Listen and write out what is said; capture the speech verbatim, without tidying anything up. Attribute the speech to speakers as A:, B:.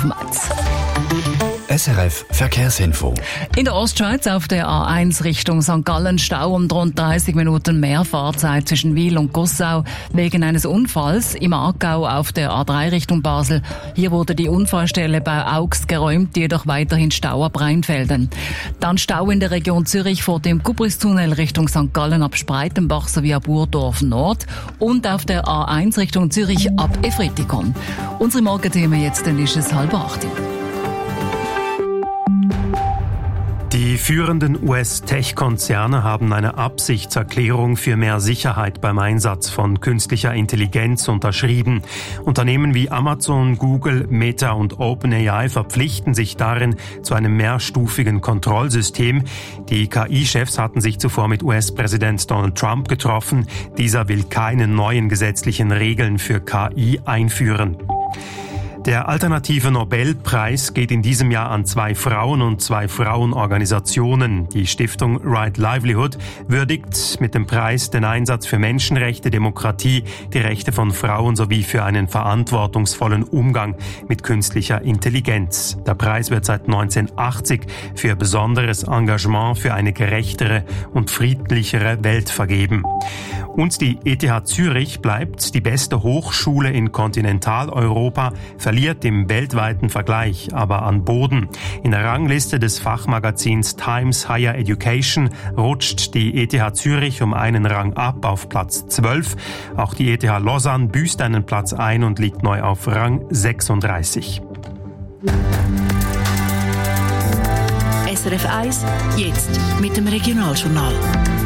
A: auf Mainz.
B: S R F Verkehrsinfo.
A: In der Ostschweiz auf der A eins Richtung Sankt Gallen Stau um rund dreißig Minuten mehr Fahrzeit zwischen Wil und Gossau wegen eines Unfalls. Im Aargau auf der A drei Richtung Basel. Hier wurde die Unfallstelle bei Augs geräumt, jedoch weiterhin Stau ab Rheinfelden. Dann Stau in der Region Zürich vor dem Kupristunnel Richtung Sankt Gallen ab Spreitenbach sowie ab Urdorf Nord und auf der A eins Richtung Zürich ab Efretikon. Unsere Morgenthemen jetzt, dann ist es halb acht.
C: Die führenden U S-Tech-Konzerne haben eine Absichtserklärung für mehr Sicherheit beim Einsatz von künstlicher Intelligenz unterschrieben. Unternehmen wie Amazon, Google, Meta und OpenAI verpflichten sich darin zu einem mehrstufigen Kontrollsystem. Die K I-Chefs hatten sich zuvor mit U S-Präsident Donald Trump getroffen. Dieser will keine neuen gesetzlichen Regeln für K I einführen. Der alternative Nobelpreis geht in diesem Jahr an zwei Frauen und zwei Frauenorganisationen. Die Stiftung Right Livelihood würdigt mit dem Preis den Einsatz für Menschenrechte, Demokratie, die Rechte von Frauen sowie für einen verantwortungsvollen Umgang mit künstlicher Intelligenz. Der Preis wird seit neunzehnhundertachtzig für besonderes Engagement für eine gerechtere und friedlichere Welt vergeben. Und die E T H Zürich bleibt die beste Hochschule in Kontinentaleuropa, verliert im weltweiten Vergleich aber an Boden. In der Rangliste des Fachmagazins Times Higher Education rutscht die E T H Zürich um einen Rang ab auf Platz zwölf. Auch die E T H Lausanne büßt einen Platz ein und liegt neu auf Rang sechsunddreißig.
D: S R F eins, jetzt mit dem Regionaljournal.